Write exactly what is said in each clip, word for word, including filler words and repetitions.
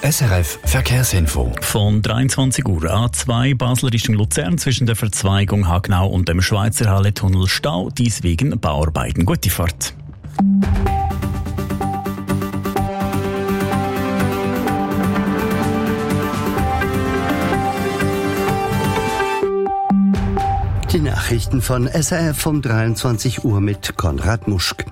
S R F Verkehrsinfo. Von dreiundzwanzig Uhr A zwei Basel Richtung Luzern zwischen der Verzweigung Hagnau und dem Schweizer Halle-Tunnel Stau, dies wegen Bauarbeiten. Gute Fahrt. Die Nachrichten von S R F um dreiundzwanzig Uhr mit Konrad Muschk.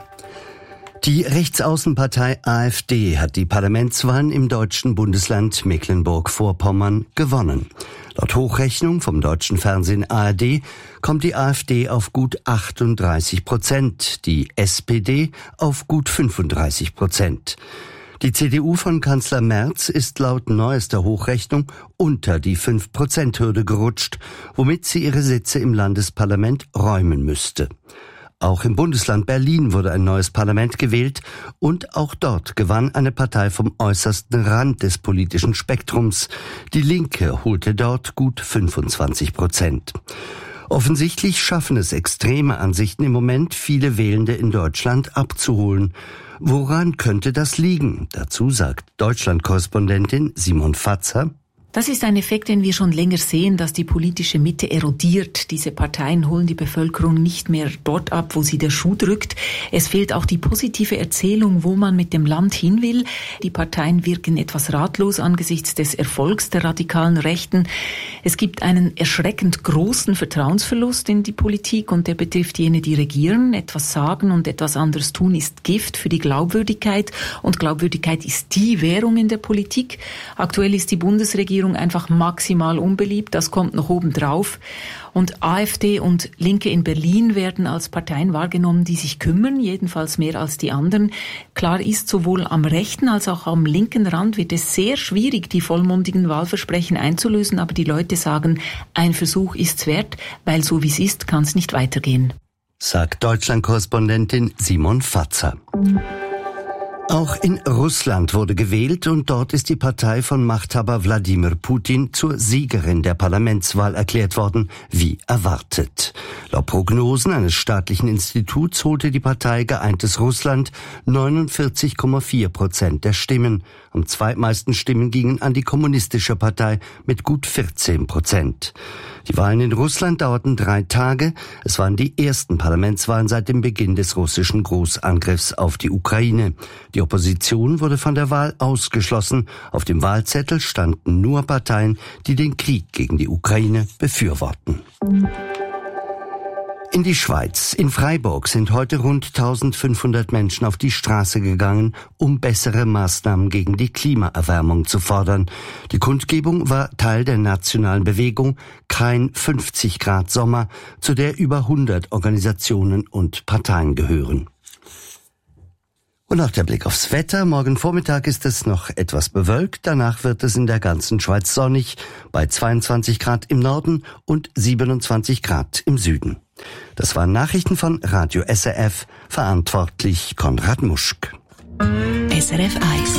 Die Rechtsaußenpartei AfD hat die Parlamentswahlen im deutschen Bundesland Mecklenburg-Vorpommern gewonnen. Laut Hochrechnung vom deutschen Fernsehen A R D kommt die AfD auf gut achtunddreißig Prozent, die S P D auf gut fünfunddreißig Prozent. Die C D U von Kanzler Merz ist laut neuester Hochrechnung unter die fünf Prozent Hürde gerutscht, womit sie ihre Sitze im Landesparlament räumen müsste. Auch im Bundesland Berlin wurde ein neues Parlament gewählt und auch dort gewann eine Partei vom äußersten Rand des politischen Spektrums. Die Linke holte dort gut fünfundzwanzig Prozent. Offensichtlich schaffen es extreme Ansichten im Moment, viele Wählende in Deutschland abzuholen. Woran könnte das liegen? Dazu sagt Deutschland-Korrespondentin Simon Fatzer: Das ist ein Effekt, den wir schon länger sehen, dass die politische Mitte erodiert. Diese Parteien holen die Bevölkerung nicht mehr dort ab, wo sie der Schuh drückt. Es fehlt auch die positive Erzählung, wo man mit dem Land hin will. Die Parteien wirken etwas ratlos angesichts des Erfolgs der radikalen Rechten. Es gibt einen erschreckend großen Vertrauensverlust in die Politik und der betrifft jene, die regieren. Etwas sagen und etwas anderes tun ist Gift für die Glaubwürdigkeit und Glaubwürdigkeit ist die Währung in der Politik. Aktuell ist die Bundesregierung einfach maximal unbeliebt, das kommt noch oben drauf. Und AfD und Linke in Berlin werden als Parteien wahrgenommen, die sich kümmern, jedenfalls mehr als die anderen. Klar ist, sowohl am rechten als auch am linken Rand wird es sehr schwierig, die vollmundigen Wahlversprechen einzulösen, aber die Leute sagen, ein Versuch ist's wert, weil so wie es ist, kann es nicht weitergehen. Sagt Deutschland-Korrespondentin Simon Fatzer. Auch in Russland wurde gewählt und dort ist die Partei von Machthaber Wladimir Putin zur Siegerin der Parlamentswahl erklärt worden, wie erwartet. Laut Prognosen eines staatlichen Instituts holte die Partei Geeintes Russland neunundvierzig Komma vier Prozent der Stimmen. Am zweitmeisten Stimmen gingen an die Kommunistische Partei mit gut vierzehn Prozent. Die Wahlen in Russland dauerten drei Tage. Es waren die ersten Parlamentswahlen seit dem Beginn des russischen Großangriffs auf die Ukraine. Die Opposition wurde von der Wahl ausgeschlossen. Auf dem Wahlzettel standen nur Parteien, die den Krieg gegen die Ukraine befürworten. In die Schweiz. In Freiburg sind heute rund eintausendfünfhundert Menschen auf die Straße gegangen, um bessere Maßnahmen gegen die Klimaerwärmung zu fordern. Die Kundgebung war Teil der nationalen Bewegung Kein fünfzig Grad Sommer, zu der über hundert Organisationen und Parteien gehören. Und noch der Blick aufs Wetter. Morgen Vormittag ist es noch etwas bewölkt. Danach wird es in der ganzen Schweiz sonnig, bei zweiundzwanzig Grad im Norden und siebenundzwanzig Grad im Süden. Das waren Nachrichten von Radio S R F, verantwortlich Konrad Muschk. S R F eins.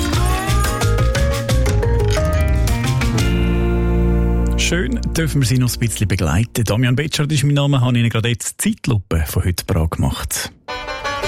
Schön dürfen wir Sie noch ein bisschen begleiten. Damian Betschart ist mein Name, habe Ihnen gerade jetzt die Zeitlupe von heute parat gemacht.